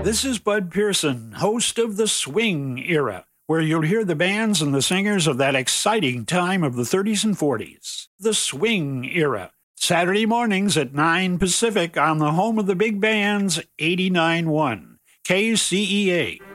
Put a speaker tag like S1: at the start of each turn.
S1: This is Bud Pearson, host of The Swing Era, where you'll hear the bands and the singers of that exciting time of the 30s and 40s. The Swing Era, Saturday mornings at 9 Pacific on the home of the big bands, 89.1 KCEA.